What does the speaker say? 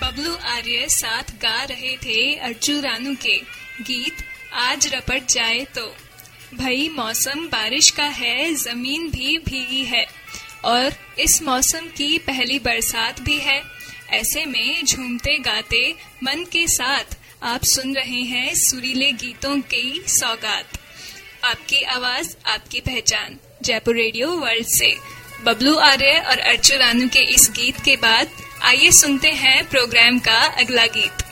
बबलू आर्य साथ गा रहे थे अर्जू रानू के गीत आज रपट जाए तो। भाई मौसम बारिश का है, जमीन भी भीगी है और इस मौसम की पहली बरसात भी है। ऐसे में झूमते गाते मन के साथ आप सुन रहे हैं सुरीले गीतों की सौगात। आपकी आवाज आपकी पहचान जयपुर रेडियो वर्ल्ड से बबलू आर्य और अर्जू रानू के इस गीत के बाद आइए सुनते हैं प्रोग्राम का अगला गीत।